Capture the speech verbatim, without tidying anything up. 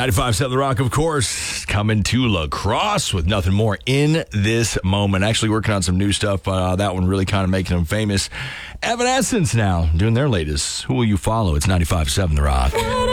ninety-five point seven The Rock, of course, coming to La Crosse with nothing more in this moment. Actually working on some new stuff. Uh, that one really kind of making them famous. Evanescence now doing their latest. Who Will You Follow? It's ninety-five point seven The Rock.